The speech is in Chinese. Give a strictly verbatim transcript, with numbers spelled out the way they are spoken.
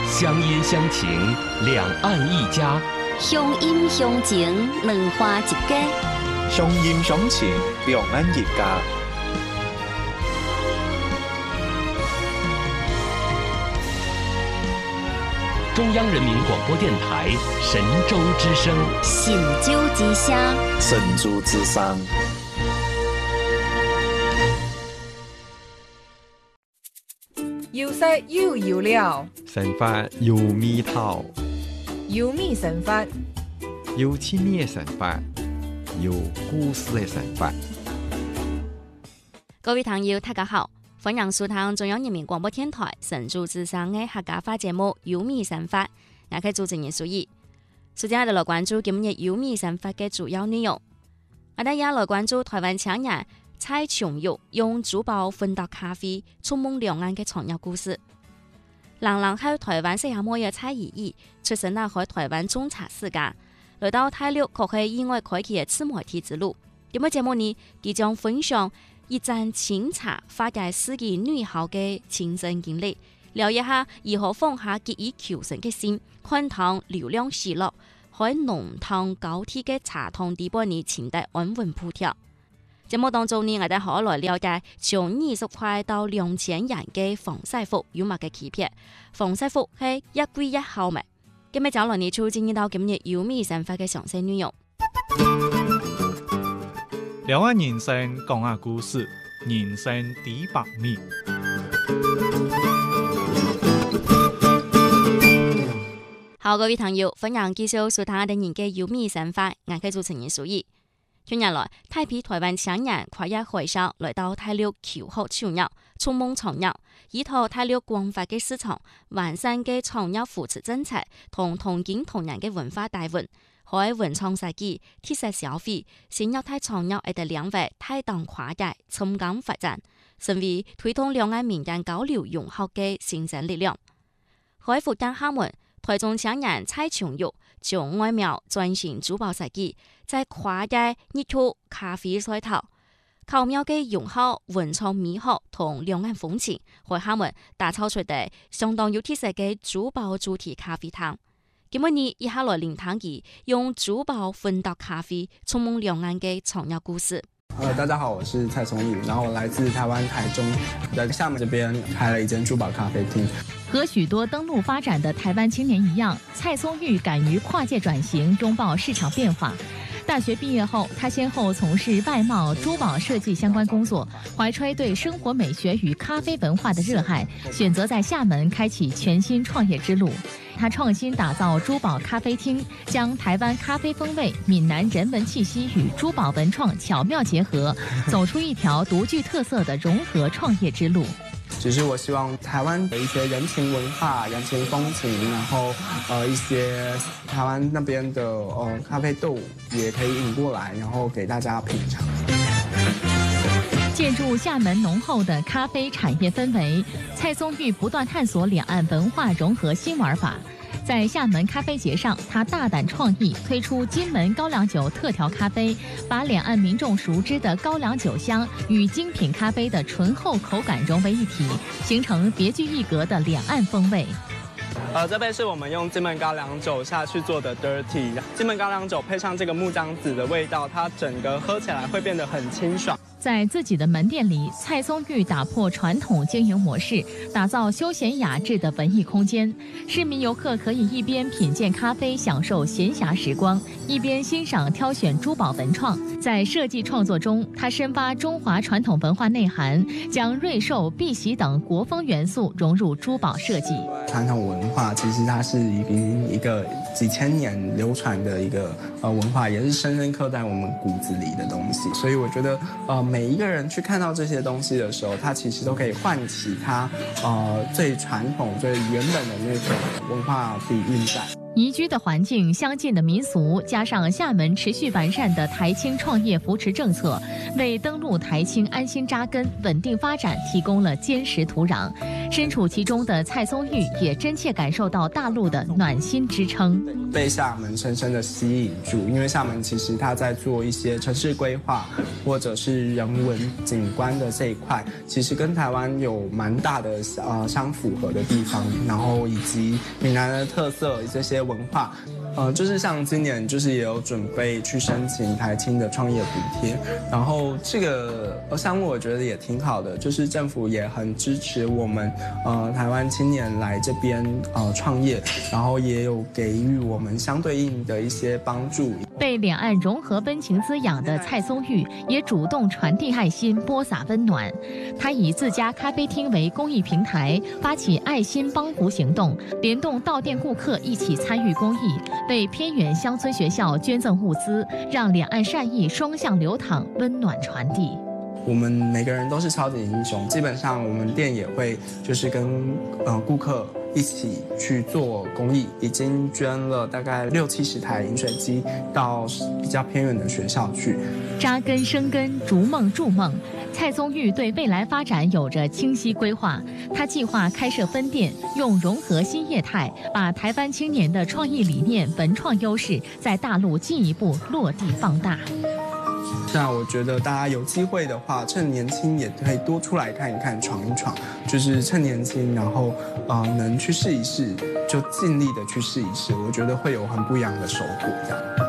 乡音乡情，两岸一家。 乡音乡情，两花一家。 乡音乡情，两岸一家。 中央人民广播电台神州之声， 神州之声， 神州之声。 有色又有料， 神法有味道， 有味神法， 有趣味的神法，有故事的神法。 各位朋友，大家好，歡迎收聽中央人民廣播電台神州之聲嘅客家話節目《有味神法》，我係主持人蘇怡。首先，我哋來關注今日《有味神法》嘅主要內容。我哋也來關注台灣青年蔡瓊玉用珠寶混搭咖啡，觸夢兩岸嘅創業故事。零零後台灣西夏末嘅蔡怡怡，出生喺台灣中茶世家，來到大陸卻係意外開啟嘅自媒體之路。今日節目呢，佢將分享一盞清茶化解自己女校嘅親身經歷，聊一下如何放下結意求生嘅心，寬敞流量喜樂，喺濃湯高鐵嘅茶湯地波呢前得安穩鋪條。節目當中呢，我哋可來了解從二十塊到兩千元嘅防曬服有乜嘅區別？防曬服係一貴一好咩？今日就來呢，就進入到今日有味神法嘅詳細內容。 兩岸人生講下故事，人生第百米。 好，各位朋友，歡迎繼續收聽我哋人嘅有味神法，我係主持人蘇怡。近日來，大批台灣青年跨越海峽來到大陸求學創業，觸夢創業，依託大陸廣泛嘅市場、完善嘅創業扶持政策同同景同仁嘅文化大運，喺文創設計、特色消費、新業態創業等兩域大膽跨界、衝幹發展，成為推動兩岸民間交流融合嘅新生力量。喺福建廈門，台中青年蔡瓊玉從外貿轉型珠寶設計，在跨界熱土咖啡賽頭，巧妙嘅融合文創美學同兩岸風情，喺廈門打造出嘅相當有特色嘅珠寶主題咖啡廳。今日呢，以下來聆聽佢用珠寶混搭咖啡，觸夢兩岸嘅創業故事。 呃，大家好，我是蔡松宇，然後我來自台灣台中，在廈門這邊開了一間珠寶咖啡廳。 和許多登陸發展的台灣青年一樣，蔡松玉敢於跨界轉型，擁抱市場變化。大學畢業後，他先後從事外貿、珠寶設計相關工作，懷揣對生活美學與咖啡文化的熱愛，選擇在廈門開啟全新創業之路。他創新打造珠寶咖啡廳，將台灣咖啡風味、閩南人文氣息與珠寶文創巧妙結合，走出一條獨具特色的融合創業之路。 只是我希望台灣的一些人情文化、人情風情，然後呃一些台灣那邊的呃咖啡豆也可以引過來，然後給大家品嘗。 借助廈門濃厚的咖啡產業氛圍，蔡松玉不斷探索兩岸文化融合新玩法。在廈門咖啡節上，他大膽創意推出金門高粱酒特調咖啡，把兩岸民眾熟知的高粱酒香與精品咖啡的醇厚口感融為一體，形成別具一格的兩岸風味。 呃，這杯是我們用金門高粱酒下去做的 dirty， 金門高粱酒配上這個木薑子的味道，它整個喝起來會變得很清爽。 在自己的門店裡，蔡松玉打破傳統經營模式，打造休閒雅致的文藝空間。市民遊客可以一邊品鑑咖啡，享受閒暇時光，一邊欣賞挑選珠寶文創。在設計創作中，他深挖中華傳統文化內涵，將瑞獸、碧璽等國風元素融入珠寶設計。 傳統文化其實它是已經一個幾千年流傳的一個呃文化，也是深深刻在我們骨子裡的東西。所以我覺得呃。每一個人去看到這些東西的時候，他其實都可以喚起他，呃，最傳統、最原本的那種文化底蘊在。 宜居的環境、相近的民俗，加上廈門持續完善的台青創業扶持政策，為登陸台青安心扎根、穩定發展提供了堅實土壤。 身处其中的蔡松玉也真切感受到大陆的暖心支撑， 被厦门深深的吸引住。因为厦门其实它在做一些城市规划或者是人文景观的这一块，其实跟台湾有蛮大的呃相符合的地方，然后以及闽南的特色这些文化。呃，就是像今年就是也有准备去申请台青的创业补贴，然后这个项目我觉得也挺好的，就是政府也很支持我们呃台湾青年来这边呃创业，然后也有给予我们相对应的一些帮助。 被两岸融合温情滋养的蔡松玉也主动传递爱心，播撒温暖。他以自家咖啡厅为公益平台，发起爱心帮扶行动，联动到店顾客一起参与公益，为偏远乡村学校捐赠物资，让两岸善意双向流淌，温暖传递。 我们每个人都是超级英雄，基本上我们店也会就是跟呃顾客一起去做公益，已经捐了大概六七十台饮水机到比较偏远的学校去。 扎根生根，逐梦筑梦。蔡松玉对未来发展有着清晰规划，他计划开设分店，用融合新业态，把台湾青年的创意理念、文创优势在大陆进一步落地放大。 那我觉得大家有机会的话，趁年轻也可以多出来看一看、闯一闯，就是趁年轻，然后呃能去试一试，就尽力的去试一试，我觉得会有很不一样的收获。这样。